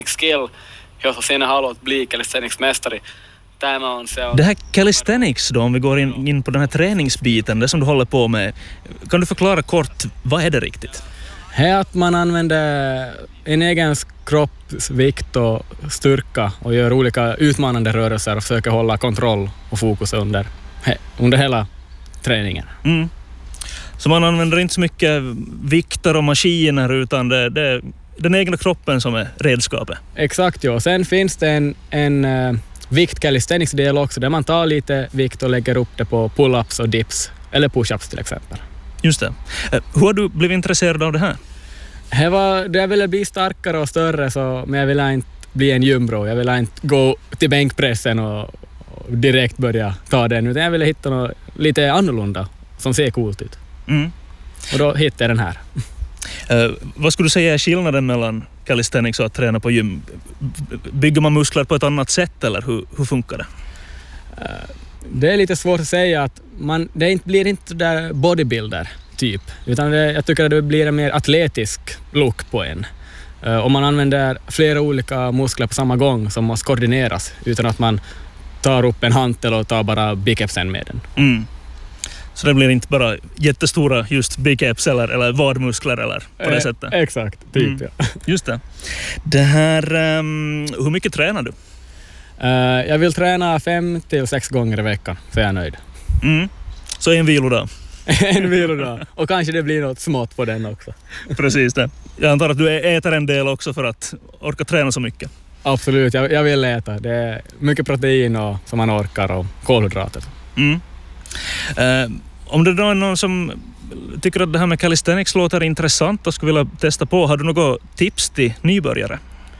skill, jos sinä haluat bli calisthenics-mästare. Det här calisthenics då, om vi går in på den här träningsbiten, det som du håller på med, kan du förklara kort, vad är det riktigt? Det är att man använder en egen kroppsvikt och styrka och gör olika utmanande rörelser och försöker hålla kontroll och fokus under hela träningen. Mm. Så man använder inte så mycket vikter och maskiner utan det är den egna kroppen som är redskapet? Exakt, ja. Sen finns det en vikt calisthenics-del också där man tar lite vikt och lägger upp det på pull-ups och dips eller push-ups till exempel. Just det. Hur har du blivit intresserad av det här? Jag ville bli starkare och större, men jag ville inte bli en gymbro. Jag ville inte gå till bänkpressen och direkt börja ta den, utan jag ville hitta något lite annorlunda som ser coolt ut. Mm. Och då hittade jag den här. Vad skulle du säga är skillnaden mellan calisthenics och att träna på gym? Bygger man muskler på ett annat sätt eller hur funkar det? Det är lite svårt att säga att blir inte där bodybuilder typ, utan jag tycker att det blir en mer atletisk look på en. Om man använder flera olika muskler på samma gång som måste koordineras utan att man tar upp en hantel och tar bara bicepsen med den. Mm. Så det blir inte bara jättestora just biceps eller vadmuskler eller på det sättet? Exakt, typ ja. Just det. Det här, hur mycket tränar du? Jag vill träna 5 till 6 gånger i veckan, så jag är nöjd. Mm. Så en vilodag? En vilodag. Och kanske det blir något smått på den också. Precis det. Jag antar att du äter en del också för att orka träna så mycket? Absolut, jag vill äta. Det är mycket protein som man orkar och kolhydrater. Mm. Om det då är någon som tycker att det här med calisthenics låter intressant och skulle vilja testa på, har du något tips till nybörjare?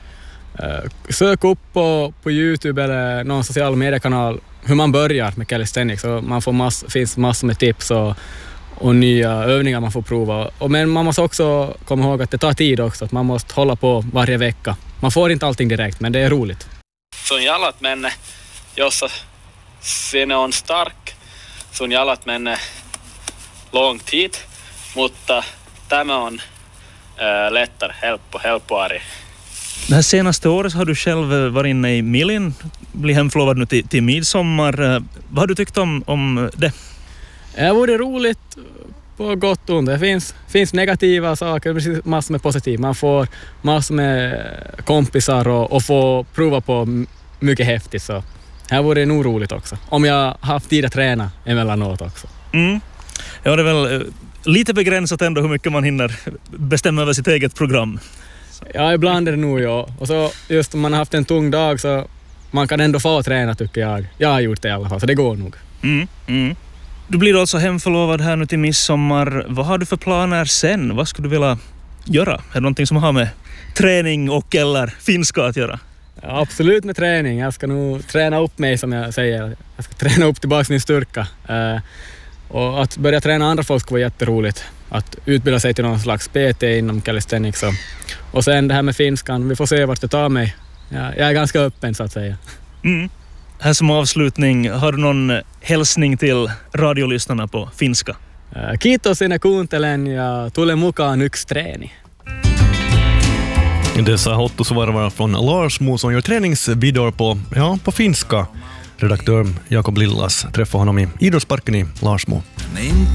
Sök upp på YouTube eller någon social mediekanal hur man börjar med calisthenics. Och man får finns massor med tips och nya övningar man får prova. Men man måste också komma ihåg att det tar tid också, att man måste hålla på varje vecka. Man får inte allting direkt, men det är roligt. Sun jalat menne, jossa sinne on stark, sun jalat menne lång tid, mutta tämä on lättare, helppoari. Det här senaste året har du själv varit inne i millen, blir hemförlovad nu till midsommar. Vad har du tyckt om det? Det vore roligt på gott och ont. Det finns negativa saker, precis massor med positivt. Man får massor med kompisar och får prova på mycket häftigt. Så här vore det nog roligt också. Om jag haft tid att träna emellanåt också. Mm. Ja, det är väl lite begränsat ändå hur mycket man hinner bestämma över sitt eget program. Ja, ibland är det nog ja. Och så just om man har haft en tung dag så man kan ändå få träna tycker jag. Jag har gjort det i alla fall, så det går nog. Mm, mm. Du blir alltså hemförlovad här nu till midsommar. Vad har du för planer sen? Vad skulle du vilja göra? Är det någonting som har med träning och eller finska att göra? Ja, absolut med träning. Jag ska nog träna upp mig som jag säger. Jag ska träna upp tillbaka min styrka. Och att börja träna andra folk skulle vara jätteroligt. Att utbilda sig till någon slags PT inom calisthenics. Och sen det här med finskan, vi får se vart det tar mig. Jag är ganska öppen så att säga. Mm. Här som avslutning, har du någon hälsning till radiolyssnarna på finska? Kiitos sinne kuuntelen ja tule mukaan yksi treeni. Dessa hottusvarvar från Larsmo som gör träningsvideor på finska. Redaktör Jakob Lillas träffade honom i Idrottsparken i Larsmo.